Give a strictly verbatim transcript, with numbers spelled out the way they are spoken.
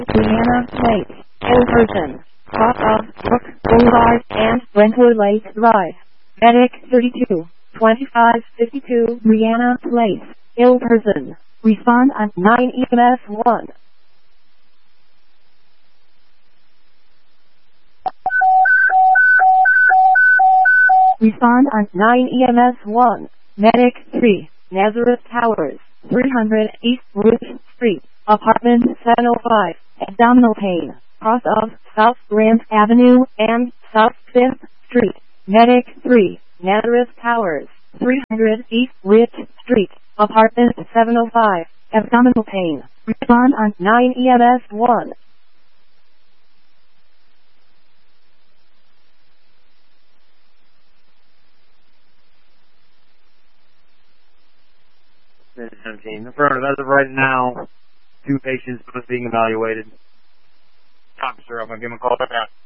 Brianna Place, Ilverton, cross of Brook Boulevard and Brentwood Lake Drive. Medic thirty-two, twenty-five fifty-two, Brianna Place, Ilverton. Respond on nine E M S one. Respond on nine E M S one. Medic three, Nazareth Towers, three hundred East Ruth Street, Apartment seven oh five, abdominal pain, cross of South Grant Avenue and South fifth Street. Medic three, Nazareth Towers, three hundred East Rich Street, Apartment seven oh five, abdominal pain. Respond on nine E M S one. seventeen. Affirmative. As of right now, two patients both being evaluated. Officer, I'm going to give him a call back.